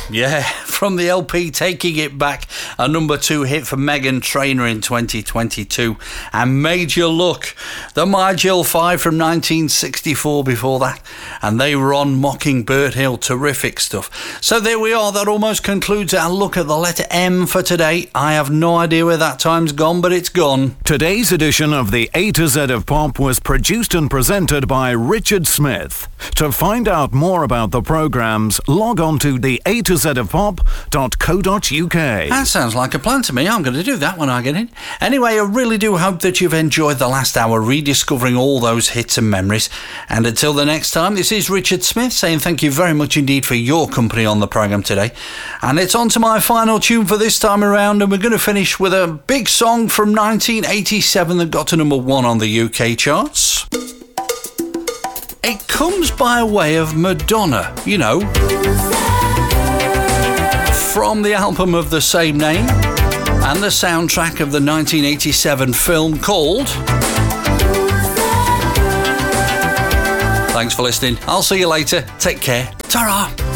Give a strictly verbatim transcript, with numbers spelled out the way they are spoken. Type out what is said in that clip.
Yeah, from the L P Taking It Back, a number two hit for Meghan Trainor in twenty twenty-two, and Major Look, the My Jill five from nineteen sixty-four before that, and they were on Mockingbird Hill. Terrific stuff. So there we are, that almost concludes our look at the letter M for today. I have no idea where that time's gone, but it's gone. Today's edition of the A to Z of Pop was produced and presented by Richard Smith. To find out more about the programmes, log on to the A to Z of pop dot co dot uk. That sounds like a plan to me. I'm going to do that when I get in. Anyway, I really do hope that you've enjoyed the last hour rediscovering all those hits and memories. And until the next time, this is Richard Smith saying thank you very much indeed for your company on the programme today. And it's on to my final tune for this time around, and we're going to finish with a big song from nineteen eighty-seven that got to number one on the U K charts. It comes by way of Madonna, you know, from the album of the same name and the soundtrack of the nineteen eighty-seven film called... Thanks for listening. I'll see you later. Take care. Ta-ra.